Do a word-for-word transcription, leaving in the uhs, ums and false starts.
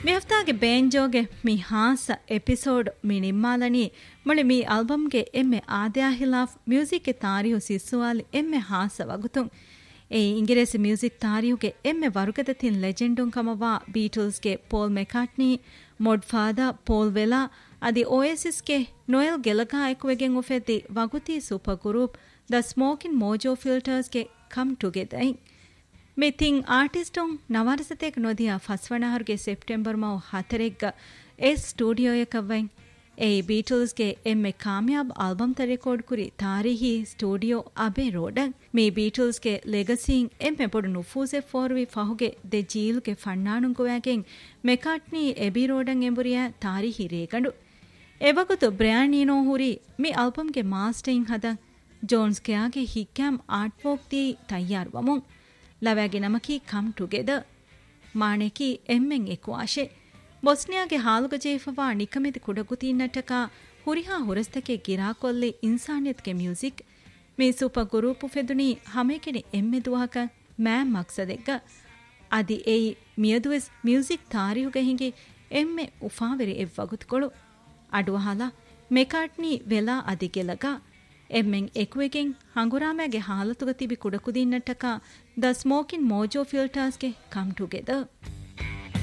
ಮಿ ಹಫ್ತಾಗೆ ಬೇಂಜೋಗೆ ಮಿ ಹಾಸ episode ಮಿ ನಿಮ್ಮಾಲನಿ ಮೊಳೆ ಮಿ ಆಲ್ಬಮ್ಗೆ ಎಮ್ಮೆ ಆದ್ಯಾ ಹಿಲಾಫ್ ಮ್ಯೂಸಿಕ್ಗೆ ತಾರಿಯು ಸಿಸ್ಸುವಾಲಿ ಎಮ್ಮೆ ಹಾಸ ವಗುತುಂ ಏ ಇಂಗ್ರೇಸಿ ಮ್ಯೂಸಿಕ್ ತಾರಿಯುಗೆ ಎಮ್ಮೆ ವರುಗದ ತಿನ್ ಲೆಜೆಂಡುಂ ಕಮವಾ ಬೀಟಲ್ಸ್ಗೆ ಪೋಲ್ ಮೆಕಾಟ್ನಿ ಮೊಡ್ ಫಾದಾ ಪೋಲ್ ವೆಲಾ ಅದಿ ಓಯಸಿಸ್ಗೆ Noel ಗೆಲಗಾಯಕುವೆಗೆಂ ಉಫೆದ್ದಿ ವಗುತಿ super group the ಸ್ಮೋಕಿನ್ ಮೋಜೋ ಫಿಲ್ಟರ್ಸ್ಗೆ come together me thing ಆರ್ಟಿಸ್ಟೊಂ ನವರಸತೆಕ್ ನೊದಿಯ ಫಸ್ವಣಹರ್ಗೆ September mu ಹತರೆಗ್ಗ S ಸ್ಟೂಡಿಯೋಯಕವ್ವೆಂ ಏ ಬೀಟಲ್ಸ್ಗೆ ಎಮ್ಮೆ ಕಾಮಯಾಬ್ ಆಲ್ಬಮ್ ತ ರೆಕಾರ್ಡ್ ಕುರಿ ತಾರಿಹಿ ಸ್ಟೂಡಿಯೋ ಅಬೆ ರೋಡಂ ಮೇ ಬೀಟಲ್ಸ್ಗೆ ಲೆಗಸಿಂಗ್ ಎಮ್ಮೆ ಪೊಡು ನುಫೂಸೆ ಫೋರ್ವಿ ಫಹುಗೆ ದೆ ಜೀಲುಗೆ ಫಣ್ಣಾಣುಂಗುವಾಗೆಂ ಮೆಕಾಟ್ನಿ ಎಬಿ ರೋಡಂ ಎಂಬುರಿಯ ತಾರಿಹಿ ರೇಗಂಡು ಎವಗುತು ಬ್ರ್ಯಾನೀನೋ ಹುರಿ ಮಿ ಆಲ್ಬಮ್ಗೆ mastering ಹದಂ Jones ಕೆಯಾಗೆ ಹಿಕ್ಯಾಮ್ art woke the ತಯ್ಯಾರ್ ವಮುಂ ಲವ್ಯಾಗೆ ನಮಕಿ come together ಮಾಣೆಕಿ ಎಮ್ಮೆಂ ಎಕು ಆಶೆ ಬೊಸ್ನಿಯಾಗೆ ಹಾಲುಗ ಜೇಫವಾ ನಿಕಮೆದಿ ಕುಡಗುತೀನ್ನಟಕ ಹುರಿಹಾ ಹುರಸ್ತಕೆ ಗಿರಾಕೊಲ್ಲಿ ಇನ್ಸಾನಿಯತ್ಗೆ ಮ್ಯೂಸಿಕ್ ಮೇ ಸೂಪರ್ ಗುರೂಪು ಫೆದುನಿ ಹಮೇಕೆನಿ ಎಮ್ಮೆ ದುವಹಕ ಮ್ಯಾಮ್ ಮಕ್ಸದೆಗ್ಗ ಅದಿ ಏಯಿ ಮಿಯದುವೆಸ್ ಮ್ಯೂಸಿಕ್ ತಾರಿಯುಗೆ ಹಿಂಗೆ ಎಮ್ಮೆ ಉಫಾವೆರಿ ಎವ್ವಗುತ್ಕೊಳು ಅಡುವಹಾಲ ಮೆಕಾಟ್ನಿ ವೆಲಾ ಅದಿಗೆಲಗ ಎಮ್ಮೆಂ ಎಕುವೆಗೆಂ ಹಂಗುರಾಮ್ಯಾಗೆ ಹಾಲತುಗ ತಿಬಿ ಕುಡಕುದಿನ್ನಟಕ ದ ಸ್ಮೋಕಿನ್ ಮೋಜೋ ಫಿಲ್ಟರ್ಸ್ಗೆ ಕಮ್ ಟುಗೆದರ್